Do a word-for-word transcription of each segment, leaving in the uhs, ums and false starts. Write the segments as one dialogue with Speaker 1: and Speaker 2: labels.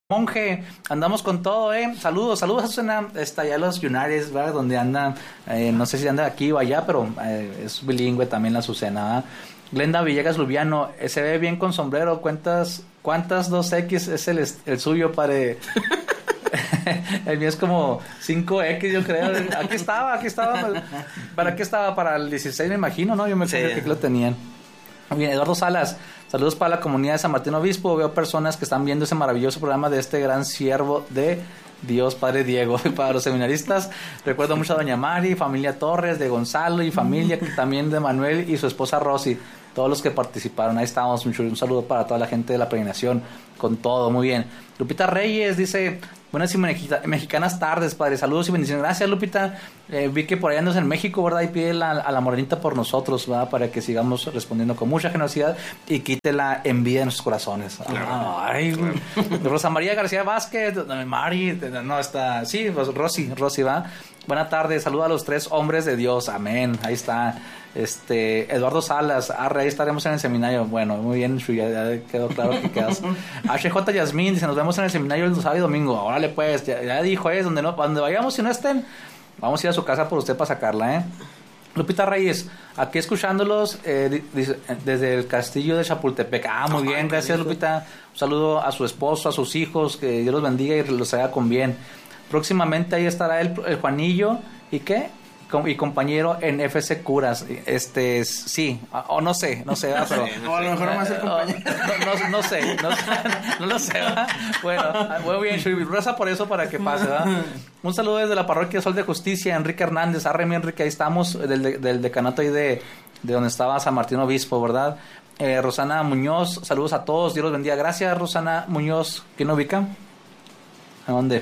Speaker 1: Monje, andamos con todo, eh. Saludos, saludos a Susana, está allá los United, ¿verdad? Donde anda, eh, no sé si anda aquí o allá, pero eh, es bilingüe también la Susana, ¿verdad? Glenda Villegas Lubiano, eh, se ve bien con sombrero, ¿cuántas, cuántas dos equis es el, el suyo, padre? El mío es como cinco equis, yo creo. Aquí estaba, aquí estaba. ¿Para qué estaba? Para el dieciséis, me imagino, ¿no? Yo me acuerdo sí. que lo tenían. Bien, Eduardo Salas, saludos para la comunidad de San Martín Obispo. Veo personas que están viendo ese maravilloso programa de este gran siervo de Dios, Padre Diego. Para los seminaristas, recuerdo mucho a Doña Mari, familia Torres, de Gonzalo y familia también de Manuel y su esposa Rosy. Todos los que participaron, ahí estamos. Un saludo para toda la gente de la peregrinación, con todo, muy bien. Lupita Reyes dice: buenas y mexicanas tardes, padre, saludos y bendiciones. Gracias, Lupita. Eh, vi que por allá andas en México, ¿verdad? Y pide la, a la morenita por nosotros, ¿verdad? Para que sigamos respondiendo con mucha generosidad y quite la envidia de nuestros corazones. Claro. Ah, ay, claro. Rosa María García Vázquez, Mari, no está, sí, Rosy, Rosy, va. Buenas tardes, saludos a los tres hombres de Dios, amén. Ahí está. Este, Eduardo Salas, arre, ahí estaremos en el seminario. Bueno, muy bien, ya, ya quedó claro que quedas. H J Yasmín dice: nos vemos en el seminario el sábado y domingo. Órale, pues, ya, ya dijo, es donde no, donde vayamos, si no estén, vamos a ir a su casa por usted para sacarla, ¿eh? Lupita Reyes, aquí escuchándolos eh, dice, desde el castillo de Chapultepec. Ah, muy bien, gracias, Lupita. Un saludo a su esposo, a sus hijos, que Dios los bendiga y los haga con bien. Próximamente ahí estará el, el Juanillo, ¿y qué? Y compañero en F C Curas, este, sí, o no sé, no sé, ¿verdad? Pero,
Speaker 2: o a lo mejor no va a ser compañero.
Speaker 1: No, no, no sé, no, no lo sé, ¿verdad? Bueno, muy bien, Shui, reza por eso para que pase, ¿verdad? Un saludo desde la parroquia Sol de Justicia, Enrique Hernández, arre mi Enrique, ahí estamos, del, del decanato ahí de, de donde estaba San Martín Obispo, ¿verdad? Eh, Rosana Muñoz, saludos a todos, Dios los bendiga. Gracias, Rosana Muñoz. ¿Quién ubica? ¿A dónde?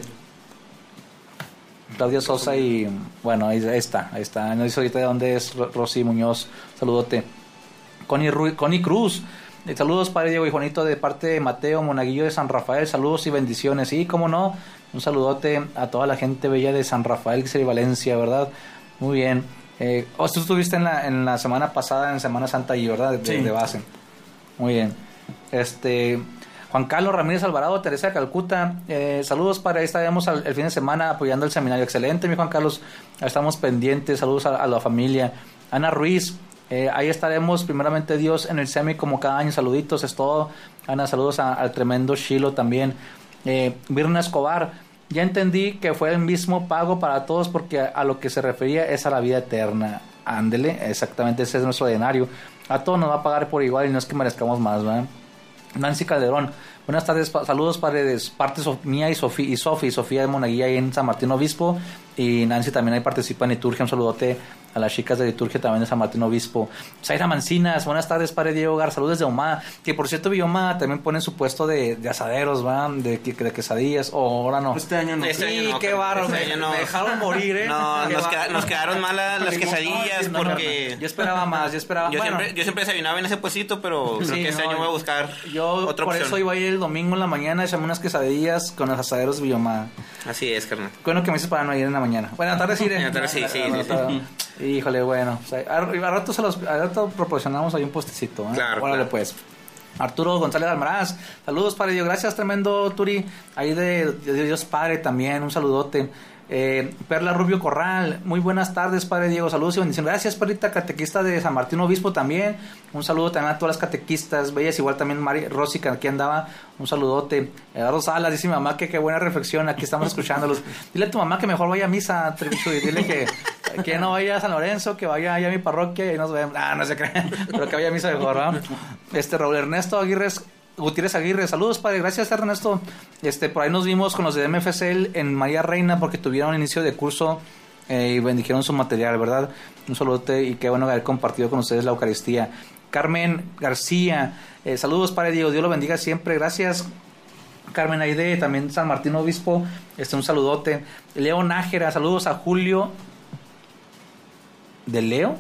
Speaker 1: Claudia Sosa y bueno, ahí está, ahí está. No dice ahorita de dónde es Rosy Muñoz. Saludote. Connie, Ru- Connie Cruz. Eh, saludos, padre Diego y Juanito, de parte de Mateo Monaguillo de San Rafael. Saludos y bendiciones. Sí, cómo no. Un saludote a toda la gente bella de San Rafael, y Valencia, ¿verdad? Muy bien. Eh, oh, tú estuviste en la, en la semana pasada, en Semana Santa allí, ¿verdad? De, sí. de base. Muy bien. Este... Juan Carlos Ramírez Alvarado, Teresa de Calcuta, eh, saludos para ahí estaremos el, el fin de semana apoyando el seminario. Excelente, mi Juan Carlos, estamos pendientes, saludos a, a la familia. Ana Ruiz, eh, ahí estaremos, primeramente Dios, en el semi como cada año, saluditos, es todo. Ana, saludos a, al tremendo Shilo también. Eh, Virna Escobar, ya entendí que fue el mismo pago para todos porque a, a lo que se refería es a la vida eterna. Ándele, exactamente, ese es nuestro denario. A todos nos va a pagar por igual y no es que merezcamos más, ¿verdad? Nancy Calderón, buenas tardes, pa- saludos padres, parte Sof- mía y Sofía y Sofía, Sofía de Monaguilla ahí en San Martín Obispo, y Nancy también ahí participa en liturgia. Un saludote a las chicas de liturgia también de San Martín Obispo. Zaira Mancinas, buenas tardes, padre Diego Gar, saludos desde Omá, que por cierto Villoma también pone su puesto de, de asaderos, ¿va? De, de, de quesadillas, o oh, ahora no.
Speaker 2: Este año no.
Speaker 1: Este sí, año no, qué barro, este me, no. me dejaron morir, ¿eh?
Speaker 3: No, nos, queda, nos quedaron malas las quesadillas
Speaker 1: no, no,
Speaker 3: porque...
Speaker 1: No, no. Yo esperaba más, yo esperaba...
Speaker 3: Yo,
Speaker 1: bueno,
Speaker 3: siempre, yo siempre desayunaba en ese puestito, pero creo sí, que este no, año voy a buscar
Speaker 1: yo
Speaker 3: otra
Speaker 1: por
Speaker 3: opción.
Speaker 1: Eso iba a ir el domingo en la mañana, echarme unas quesadillas con los asaderos de Villoma.
Speaker 3: Así es, carnal.
Speaker 1: Bueno, que me dices para no ir en la mañana. Buenas tardes, Ire.
Speaker 3: Buenas tardes, sí, sí, sí,
Speaker 1: sí. Híjole, bueno. O sea, a, a rato se los, a rato proporcionamos ahí un postecito, ¿eh?
Speaker 3: Claro,
Speaker 1: Órale,
Speaker 3: claro.
Speaker 1: pues. Arturo González Almaraz, saludos, padre Dios, gracias, tremendo Turi, ahí de, de Dios Padre también, un saludote. Eh, Perla Rubio Corral, muy buenas tardes, padre Diego, saludos y bendiciones. Gracias, Perlita, catequista de San Martín Obispo también. Un saludo también a todas las catequistas bellas, igual también Mari Rosy, que aquí andaba. Un saludote. Eduardo Salas, dice mi mamá que qué buena reflexión, aquí estamos escuchándolos. Dile a tu mamá que mejor vaya a misa, Tribucho, y dile que, que no vaya a San Lorenzo, que vaya allá a mi parroquia y nos vemos. Ah, no se crean, pero que vaya a misa mejor, ¿no? Este, Raúl Ernesto Aguirre Gutiérrez Aguirre, saludos, padre, gracias, Ernesto. Este, por ahí nos vimos con los de M F C L en María Reina porque tuvieron inicio de curso eh, y bendijeron su material, ¿verdad? Un saludote y qué bueno haber compartido con ustedes la Eucaristía. Carmen García, eh, saludos, padre Diego, Dios lo bendiga siempre, gracias. Carmen Aide, también San Martín Obispo, este, un saludote. Leo Nájera, saludos a Julio. ¿De Leo?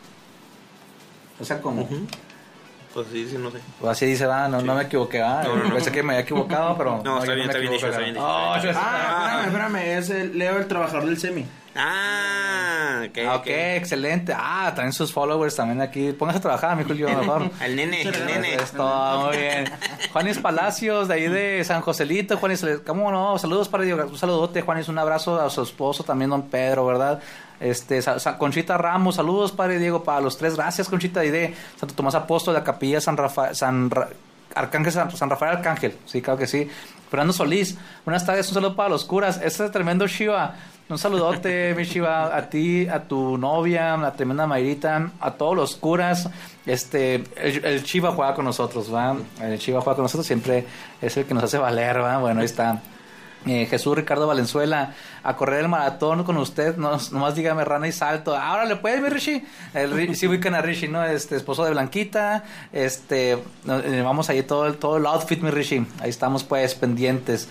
Speaker 1: O sea, como...
Speaker 3: Uh-huh. Pues sí, sí, no sé.
Speaker 1: Pues así dice, va, no, sí. no me equivoqué, va. No, no, no. Pensé que me había equivocado, pero...
Speaker 3: No, está bien, está bien dicho, está bien dicho.
Speaker 2: Ah, espérame, espérame, es el Leo, el trabajador del semi.
Speaker 3: Ah, ok,
Speaker 1: ah, ok, okay. Excelente. Ah, traen sus followers también aquí. Póngase a trabajar, mi Julio, mejor.
Speaker 3: Al nene, el nene.
Speaker 1: Es todo, muy bien. Juanis Palacios, de ahí de San Joselito. Juanis, ¿cómo no? Saludos para Diego, un saludote, Juanis, un abrazo a su esposo también, don Pedro, ¿verdad? Este, sa, sa, Conchita Ramos, saludos, padre Diego, para los tres, gracias, Conchita, y de Santo Tomás Apóstol, de la Capilla San Rafael, San Ra, Arcángel, San, San Rafael Arcángel, sí, claro que sí. Fernando Solís, buenas tardes, un saludo para los curas, este es tremendo Shiva, un saludote, mi Shiva, a ti, a tu novia, la tremenda Mayrita, a todos los curas. Este, el, el Shiva juega con nosotros, ¿va? El Shiva juega con nosotros, siempre es el que nos hace valer, ¿va? Bueno, ahí está. Eh, Jesús Ricardo Valenzuela, a correr el maratón con usted, no, nomás dígame rana y salto. Ahora le puede, mi Rishi. El, sí ubican a Rishi, ¿no? Este, esposo de Blanquita. Este, eh, vamos ahí todo el, todo el outfit, mi Rishi. Ahí estamos, pues, pendientes.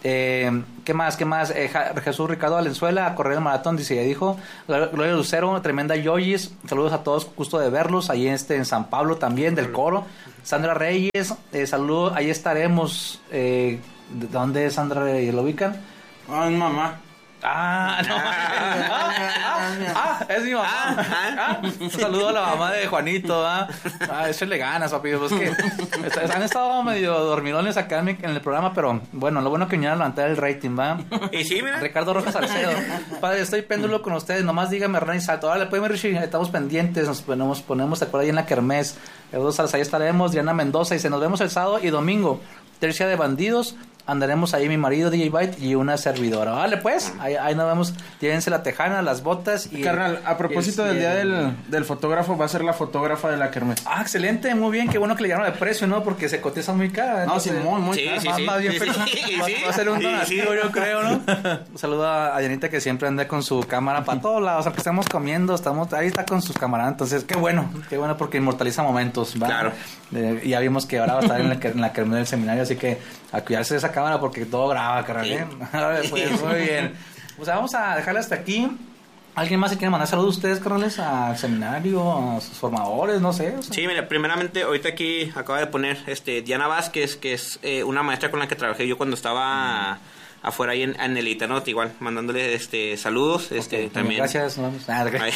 Speaker 1: Eh, ¿Qué más? ¿Qué más? Eh, Jesús Ricardo Valenzuela, a correr el maratón, dice, ya dijo. Gloria Lucero, tremenda Yoyis. Saludos a todos, gusto de verlos. Ahí este, en San Pablo también, del coro. Sandra Reyes, eh, saludos, ahí estaremos. Eh, ¿De dónde es Sandra? ¿Lo ubican?
Speaker 2: Ah, es mamá.
Speaker 1: Ah, no. ah, ah, ah, es mi mamá. Ah, un saludo a la mamá de Juanito. Ah, ah échale ganas, papi. Pues que han estado medio dormilones acá en, en el programa, pero bueno, lo bueno que vinieron a levantar el rating, ¿va?
Speaker 3: Y sí, mira.
Speaker 1: Ricardo Rojas Salcedo. Padre, estoy péndulo con ustedes. Nomás dígame, René y Salto. Ahora le podemos, Richie. Estamos pendientes. Nos ponemos, ponemos de acuerdo ahí en la kermés. Ahí estaremos. Diana Mendoza dice: nos vemos el sábado y domingo. Tercia de bandidos. Andaremos ahí mi marido D J Byte y una servidora. Vale, pues, ahí, ahí nos vemos. Llévense la tejana, las botas y...
Speaker 2: Carnal, a propósito del día del, del fotógrafo, va a ser la fotógrafa de la kermés.
Speaker 1: Ah, excelente, muy bien, qué bueno que le llegaron de precio, ¿no? Porque se cotiza muy cara.
Speaker 2: No, sí, muy, muy
Speaker 3: sí,
Speaker 2: cara.
Speaker 3: sí,
Speaker 1: más,
Speaker 3: sí,
Speaker 1: más bien,
Speaker 3: sí,
Speaker 1: pero,
Speaker 3: sí, sí,
Speaker 1: va,
Speaker 3: sí.
Speaker 1: va a ser un donativo,
Speaker 3: Sí, sí.
Speaker 1: yo creo, ¿no? Un saludo a Dianita, que siempre anda con su cámara para todos lados, aunque estamos comiendo, estamos ahí está con sus cámaras. Entonces, qué bueno, qué bueno, porque inmortaliza momentos, ¿va?
Speaker 3: Claro.
Speaker 1: Eh, y ya vimos que ahora va a estar en la, en la kermés del seminario, así que a cuidarse de esa cámara porque todo graba, carnal, ¿eh? Pues muy bien. O sea, vamos a dejarle hasta aquí. ¿Alguien más se quiere mandar saludos a ustedes, carnales? Al seminario, a sus formadores, no sé. O sea.
Speaker 3: Sí, mira, primeramente, ahorita aquí acaba de poner este Diana Vázquez, que es eh, una maestra con la que trabajé yo cuando estaba... afuera ahí en, en el Itanot, igual, mandándole este saludos, este
Speaker 1: Okay,
Speaker 3: también.
Speaker 1: Gracias, no, ah, okay.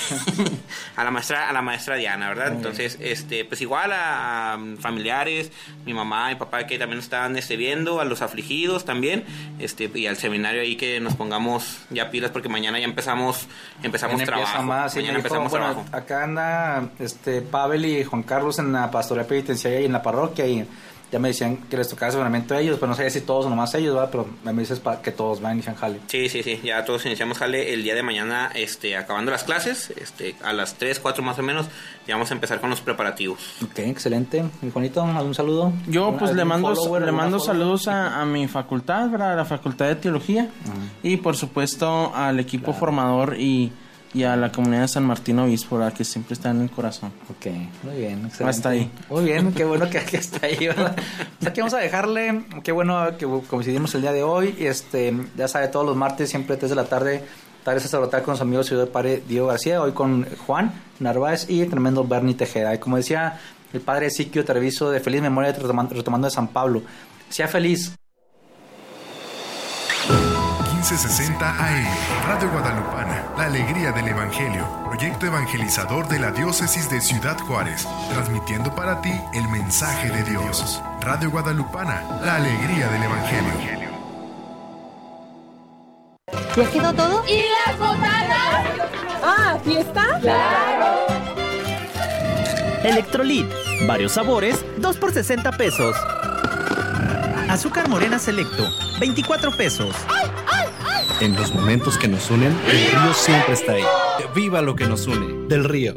Speaker 3: a la maestra, a la maestra Diana, ¿verdad? Muy Entonces, bien. este, pues igual a, a familiares, mi mamá y papá que también estaban este, viendo, a los afligidos también, este, y al seminario ahí que nos pongamos ya pilas porque mañana ya empezamos, empezamos trabajo. Más, sí,
Speaker 1: mañana
Speaker 3: dijo, empezamos
Speaker 1: bueno,
Speaker 3: trabajo.
Speaker 1: Acá anda este Pavel y Juan Carlos en la pastoral penitenciaria y en la parroquia y ya me decían que les tocaba seguramente a ellos, pero no sé si todos o nomás ellos, ¿verdad? Pero me dices para que todos van a iniciar jale.
Speaker 3: Sí, sí, sí, ya todos iniciamos jale el día de mañana, este, acabando las clases, este, a las tres, cuatro más o menos, ya vamos a empezar con los preparativos.
Speaker 1: Ok, excelente. Mi Juanito, ¿algún saludo?
Speaker 2: Yo pues le mando, follower, le mando saludos a, a mi facultad, ¿verdad? A la Facultad de Teología, uh-huh. Y por supuesto al equipo claro. formador y... y a la comunidad de San Martín Obispo, ¿verdad? Que siempre está en el corazón.
Speaker 1: Ok, muy bien, excelente.
Speaker 2: Hasta ahí.
Speaker 1: Muy bien, qué bueno que aquí está ahí, ¿verdad? O sea, aquí vamos a dejarle, qué bueno que coincidimos el día de hoy. Este, ya sabe, todos los martes, siempre tres de la tarde, tarde sacerdotal con su amigo el señor padre Diego García, hoy con Juan Narváez y el tremendo Bernie Tejeda. Y como decía el padre Siquio Treviso, de feliz memoria retomando, retomando de San Pablo. Sea feliz.
Speaker 4: quince sesenta A M, Radio Guadalupana, la alegría del Evangelio, proyecto evangelizador de la diócesis de Ciudad Juárez, transmitiendo para ti el mensaje de Dios. Radio Guadalupana, la alegría del Evangelio.
Speaker 5: ¿Ya quedó todo?
Speaker 6: ¿Y las botanas?
Speaker 5: Ah, ¿fiesta?
Speaker 6: ¡Claro!
Speaker 7: Electrolit, varios sabores, dos por sesenta pesos. Azúcar morena selecto, veinticuatro pesos.
Speaker 6: ¡Ay, ay, ay!
Speaker 8: En los momentos que nos unen, el río siempre está ahí. ¡Viva lo que nos une! Del Río.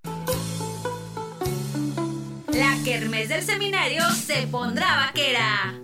Speaker 9: La kermés del seminario se pondrá vaquera.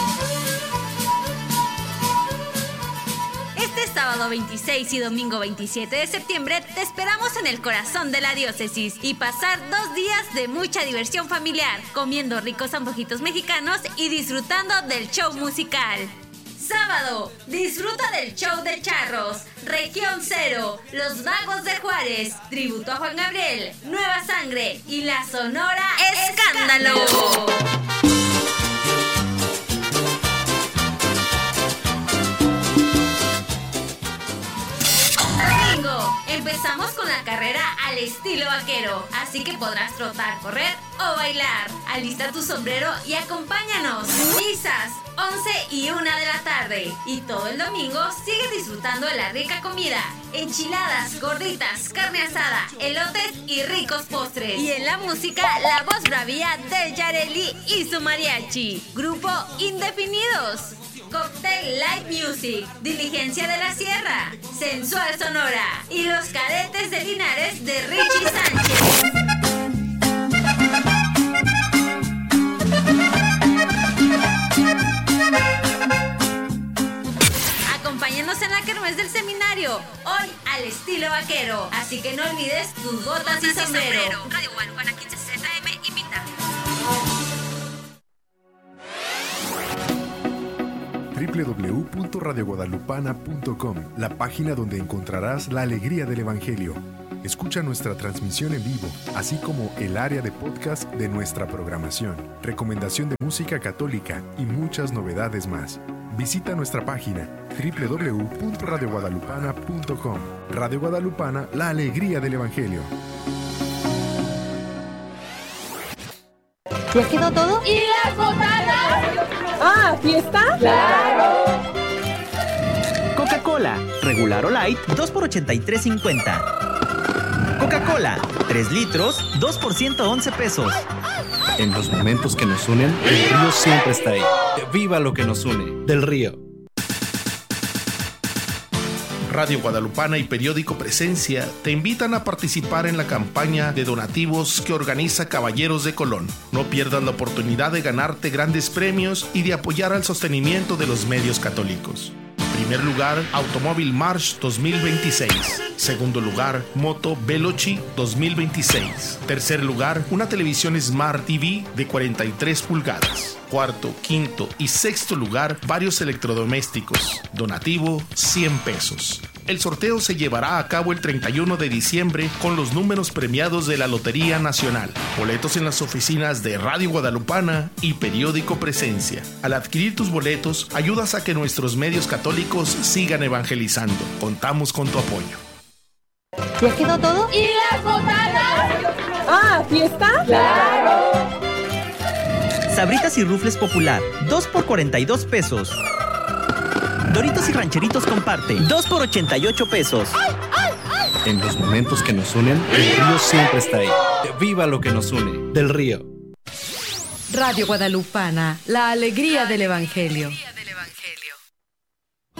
Speaker 9: Este sábado veintiséis y domingo veintisiete de septiembre te esperamos en el corazón de la diócesis y pasar dos días de mucha diversión familiar, comiendo ricos antojitos mexicanos y disfrutando del show musical. Sábado, disfruta del show de charros, Región Cero, Los Magos de Juárez, tributo a Juan Gabriel, Nueva Sangre y la Sonora Escándalo. Domingo, empezamos con la carrera carrera al estilo vaquero, así que podrás trotar, correr o bailar. Alista tu sombrero y acompáñanos. Misas once y una de la tarde. Y todo el domingo sigue disfrutando de la rica comida. Enchiladas, gorditas, carne asada, elotes y ricos postres. Y en la música, la voz bravía del Yareli y su mariachi. Grupo Indefinidos. Cocktail Light Music, Diligencia de la Sierra, Sensual Sonora y los Cadetes de Linares de Richie Sánchez. Acompáñanos en la kermés del seminario, hoy al estilo vaquero. Así que no olvides tus botas y sombrero. Radio Guadalupana quince sesenta M invita.
Speaker 4: doble u doble u doble u punto radio guadalupana punto com, la página donde encontrarás la alegría del Evangelio. Escucha nuestra transmisión en vivo, así como el área de podcast de nuestra programación, recomendación de música católica y muchas novedades más. Visita nuestra página doble u doble u doble u punto radio guadalupana punto com. Radio Guadalupana, la alegría del Evangelio.
Speaker 5: ¿Ya quedó todo?
Speaker 6: ¿Y las botanas?
Speaker 5: Ah, ¿fiesta?
Speaker 6: ¡Claro!
Speaker 7: Coca-Cola, regular o light, dos por ochenta y tres cincuenta. Coca-Cola, tres litros, dos por ciento once pesos.
Speaker 8: En los momentos que nos unen, el río siempre está ahí. ¡Viva lo que nos une! Del Río.
Speaker 10: Radio Guadalupana y Periódico Presencia te invitan a participar en la campaña de donativos que organiza Caballeros de Colón. No pierdas la oportunidad de ganarte grandes premios y de apoyar al sostenimiento de los medios católicos. Primer lugar, Automóvil March dos mil veintiséis. Segundo lugar, Moto Veloci dos mil veintiséis. Tercer lugar, una televisión Smart T V de cuarenta y tres pulgadas. Cuarto, quinto y sexto lugar, varios electrodomésticos. Donativo, cien pesos. El sorteo se llevará a cabo el treinta y uno de diciembre con los números premiados de la Lotería Nacional. Boletos en las oficinas de Radio Guadalupana y Periódico Presencia. Al adquirir tus boletos, ayudas a que nuestros medios católicos sigan evangelizando. Contamos con tu apoyo.
Speaker 5: ¿Ya quedó todo?
Speaker 6: ¿Y las botanas?
Speaker 5: Ah, ¿fiesta?
Speaker 6: ¡Claro!
Speaker 7: Sabritas y Rufles Popular, dos por cuarenta y dos pesos. Doritos y Rancheritos Comparte, dos por ochenta y ocho pesos.
Speaker 8: En los momentos que nos unen, el río siempre está ahí. ¡Viva lo que nos une! Del Río.
Speaker 11: Radio Guadalupana, la alegría del Evangelio.